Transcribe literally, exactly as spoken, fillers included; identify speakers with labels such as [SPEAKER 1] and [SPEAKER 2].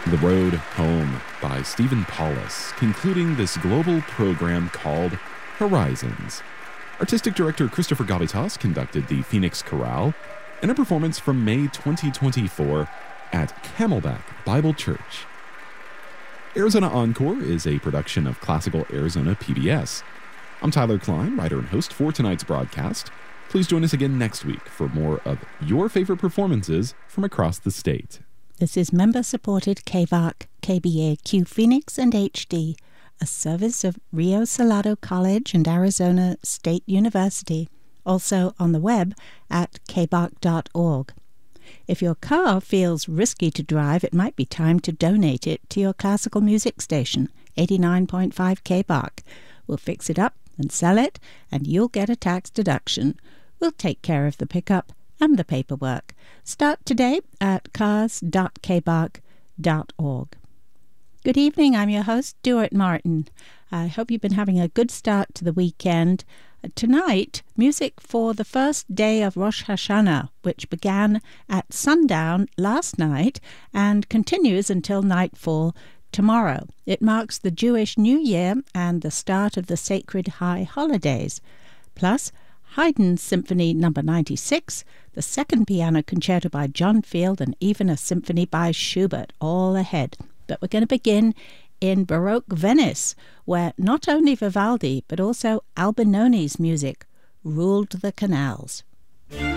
[SPEAKER 1] The Road Home by Stephen Paulus, concluding this global program called Horizons. Artistic director Christopher Gabitas conducted the Phoenix Chorale in a performance from May twenty twenty-four at Camelback Bible Church. Arizona Encore is a production of Classical Arizona P B S. I'm Tyler Klein, writer and host for tonight's broadcast. Please join us again next week for more of your favorite performances from across the state.
[SPEAKER 2] This is member-supported K V A C, K B A Q Phoenix and H D, a service of Rio Salado College and Arizona State University, also on the web at k b a c dot org. If your car feels risky to drive, it might be time to donate it to your classical music station, eighty-nine point five K B A C. We'll fix it up and sell it, and you'll get a tax deduction. We'll take care of the pickup and the paperwork. Start today at cars dot k b a c dot org. Good evening, I'm your host, Stuart Martin. I hope you've been having a good start to the weekend. Tonight, music for the first day of Rosh Hashanah, which began at sundown last night and continues until nightfall tomorrow. It marks the Jewish New Year and the start of the sacred high holidays. Plus, Haydn's Symphony number ninety-six, the second piano concerto by John Field, and even a symphony by Schubert, all ahead. But we're going to begin in Baroque Venice, where not only Vivaldi, but also Albinoni's music ruled the canals.